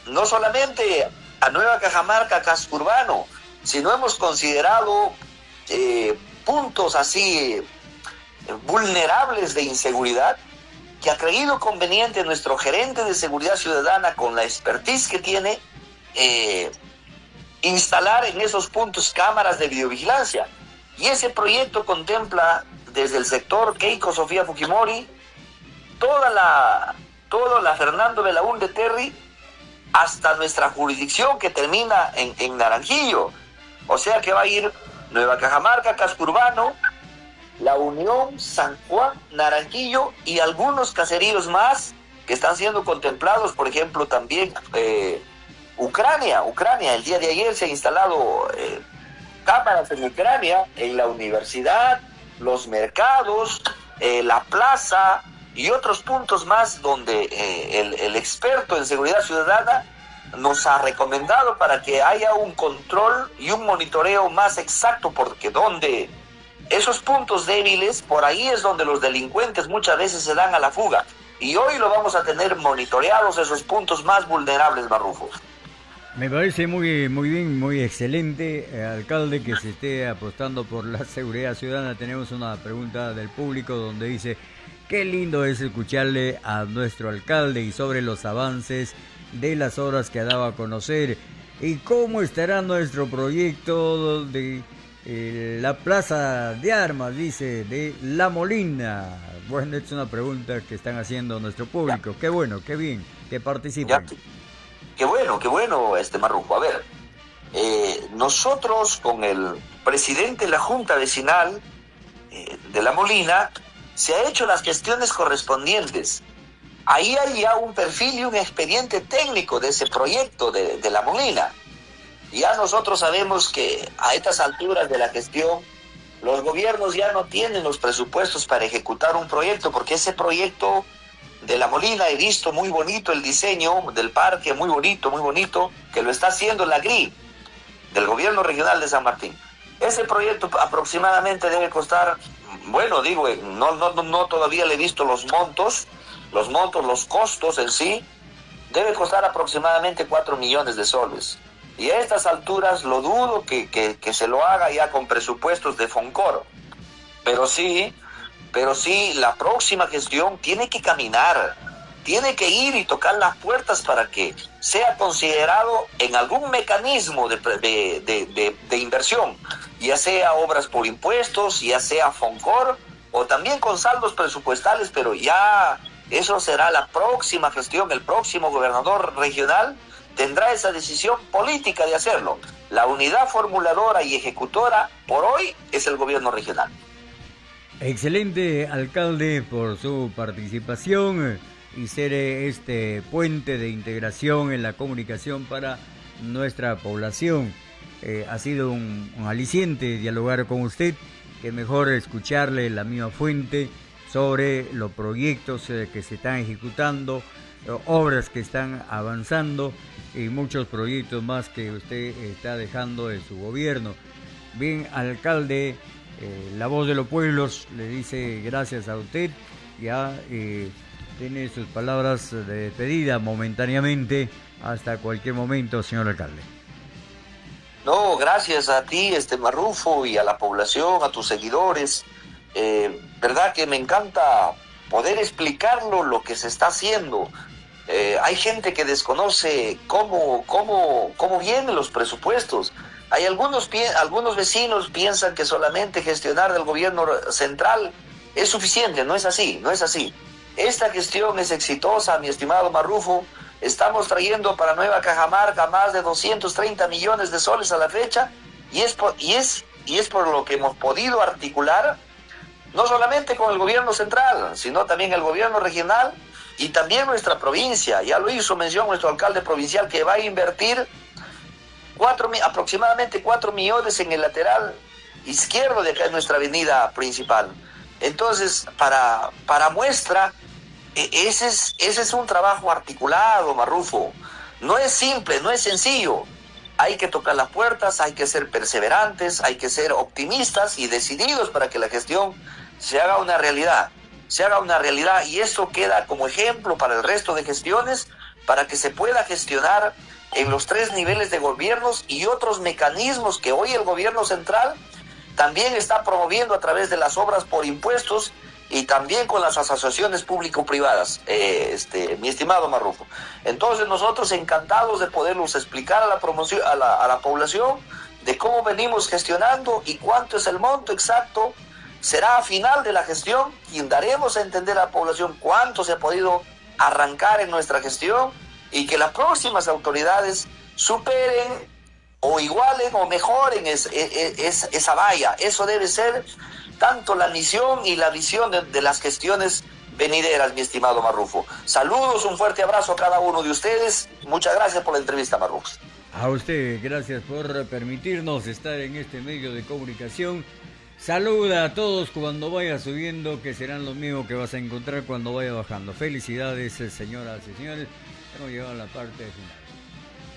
no solamente a Nueva Cajamarca, casco urbano, sino hemos considerado puntos así vulnerables de inseguridad, que ha creído conveniente nuestro gerente de seguridad ciudadana, con la expertise que tiene, instalar en esos puntos cámaras de videovigilancia. Y ese proyecto contempla desde el sector Keiko Sofía Fujimori, toda la Fernando Belaúnde Terry, hasta nuestra jurisdicción que termina en Naranjillo. O sea que va a ir Nueva Cajamarca, casco urbano, La Unión, San Juan, Naranjillo y algunos caseríos más que están siendo contemplados. Por ejemplo, también Ucrania. El día de ayer se ha instalado cámaras en Ucrania, en la universidad, los mercados, la plaza y otros puntos más donde el experto en seguridad ciudadana nos ha recomendado para que haya un control y un monitoreo más exacto, porque donde esos puntos débiles, por ahí es donde los delincuentes muchas veces se dan a la fuga. Y hoy lo vamos a tener monitoreados, esos puntos más vulnerables, Marrufo. Me parece muy bien, muy excelente, alcalde, que se esté apostando por la seguridad ciudadana. Tenemos una pregunta del público donde dice: qué lindo es escucharle a nuestro alcalde y sobre los avances de las obras que ha dado a conocer. ¿Y cómo estará nuestro proyecto de la Plaza de Armas, dice, de La Molina? Bueno, es una pregunta que están haciendo nuestro público. Ya. Qué bueno, qué bien que participen. Qué bueno, Marrujo. A ver, nosotros con el presidente de la Junta Vecinal de La Molina se ha hecho las gestiones correspondientes. Ahí hay ya un perfil y un expediente técnico de ese proyecto de La Molina. Ya nosotros sabemos que a estas alturas de la gestión los gobiernos ya no tienen los presupuestos para ejecutar un proyecto, porque ese proyecto de La Molina, he visto muy bonito el diseño del parque, muy bonito, que lo está haciendo la GRI, del gobierno regional de San Martín. Ese proyecto aproximadamente debe costar, bueno, digo, no todavía le he visto los costos en sí, debe costar aproximadamente 4 millones de soles. Y a estas alturas lo dudo que se lo haga ya con presupuestos de Foncor. Pero sí, la próxima gestión tiene que caminar, tiene que ir y tocar las puertas para que sea considerado en algún mecanismo de inversión, ya sea obras por impuestos, ya sea Foncor, o también con saldos presupuestales, pero ya eso será la próxima gestión. El próximo gobernador regional tendrá esa decisión política de hacerlo. La unidad formuladora y ejecutora por hoy es el gobierno regional. Excelente, alcalde, por su participación y ser este puente de integración en la comunicación para nuestra población. Ha sido un aliciente dialogar con usted, que mejor escucharle la misma fuente sobre los proyectos que se están ejecutando, obras que están avanzando y muchos proyectos más que usted está dejando de su gobierno. Bien, alcalde, la voz de los pueblos le dice gracias a usted. Ya tiene sus palabras de despedida momentáneamente, hasta cualquier momento, señor alcalde. No, gracias a ti, Marrufo, y a la población, a tus seguidores. Verdad que me encanta poder explicarlo, lo que se está haciendo. Hay gente que desconoce cómo vienen los presupuestos. Hay algunos vecinos piensan que solamente gestionar del gobierno central es suficiente. No es así. Esta gestión es exitosa, mi estimado Marrufo. Estamos trayendo para Nueva Cajamarca más de 230 millones de soles a la fecha, y es por lo que hemos podido articular, no solamente con el gobierno central, sino también el gobierno regional y también nuestra provincia. Ya lo hizo mención nuestro alcalde provincial, que va a invertir aproximadamente 4 millones en el lateral izquierdo de acá en nuestra avenida principal. Entonces, para muestra, ese es un trabajo articulado, Marrufo. No es simple, no es sencillo. Hay que tocar las puertas, hay que ser perseverantes, hay que ser optimistas y decididos para que la gestión se haga una realidad. Y eso queda como ejemplo para el resto de gestiones, para que se pueda gestionar en los 3 niveles de gobiernos y otros mecanismos que hoy el gobierno central también está promoviendo a través de las obras por impuestos y también con las asociaciones público-privadas, mi estimado Marrufo. Entonces nosotros encantados de poderlos explicar a la población de cómo venimos gestionando y cuánto es el monto exacto. Será a final de la gestión quien daremos a entender a la población cuánto se ha podido arrancar en nuestra gestión y que las próximas autoridades superen o igualen o mejoren esa valla. Eso debe ser tanto la misión y la visión de las gestiones venideras, mi estimado Marrufo. Saludos, un fuerte abrazo a cada uno de ustedes. Muchas gracias por la entrevista, Marrufo. A usted, gracias por permitirnos estar en este medio de comunicación. Saluda a todos cuando vaya subiendo, que serán los mismos que vas a encontrar cuando vaya bajando. Felicidades, señoras y señores. Hemos llegado a la parte final.